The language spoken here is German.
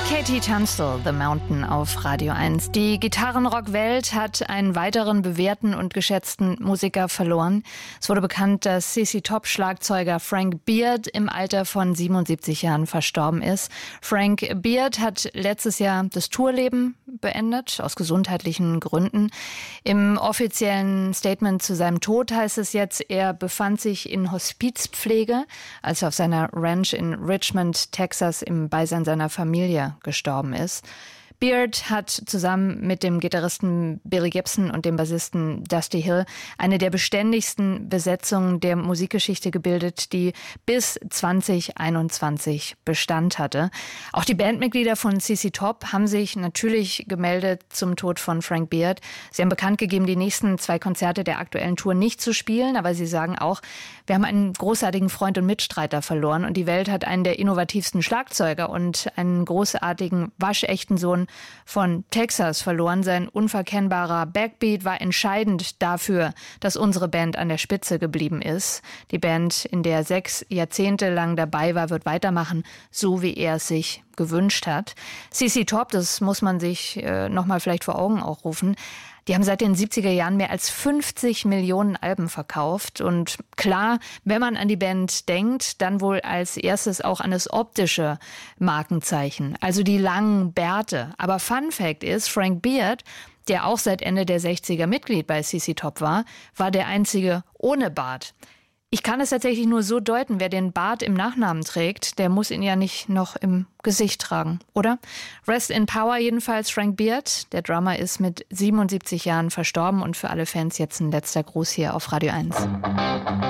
Katie Tunstall, The Mountain auf Radio 1. Die Gitarrenrock-Welt hat einen weiteren bewährten und geschätzten Musiker verloren. Es wurde bekannt, dass CC Top-Schlagzeuger Frank Beard im Alter von 77 Jahren verstorben ist. Frank Beard hat letztes Jahr das Tourleben beendet, aus gesundheitlichen Gründen. Im offiziellen Statement zu seinem Tod heißt es jetzt, er befand sich in Hospizpflege, als er auf seiner Ranch in Richmond, Texas, im Beisein seiner Familie gestorben ist. Beard hat zusammen mit dem Gitarristen Billy Gibson und dem Bassisten Dusty Hill eine der beständigsten Besetzungen der Musikgeschichte gebildet, die bis 2021 Bestand hatte. Auch die Bandmitglieder von CC Top haben sich natürlich gemeldet zum Tod von Frank Beard. Sie haben bekannt gegeben, die nächsten 2 Konzerte der aktuellen Tour nicht zu spielen, aber sie sagen auch, wir haben einen großartigen Freund und Mitstreiter verloren und die Welt hat einen der innovativsten Schlagzeuger und einen großartigen, waschechten Sohn von Texas verloren. Sein unverkennbarer Backbeat war entscheidend dafür, dass unsere Band an der Spitze geblieben ist. Die Band, in der 6 Jahrzehnte lang dabei war, wird weitermachen, so wie er es sich gewünscht hat. CC Top, das muss man sich nochmal vielleicht vor Augen auch rufen, die haben seit den 70er Jahren mehr als 50 Millionen Alben verkauft. Und klar, wenn man an die Band denkt, dann wohl als erstes auch an das optische Markenzeichen, also die langen Bärte. Aber Fun Fact ist, Frank Beard, der auch seit Ende der 60er Mitglied bei CC Top war der einzige ohne Bart. Ich kann es tatsächlich nur so deuten, wer den Bart im Nachnamen trägt, der muss ihn ja nicht noch im Gesicht tragen, oder? Rest in Power jedenfalls Frank Beard. Der Drummer ist mit 77 Jahren verstorben und für alle Fans jetzt ein letzter Gruß hier auf Radio 1.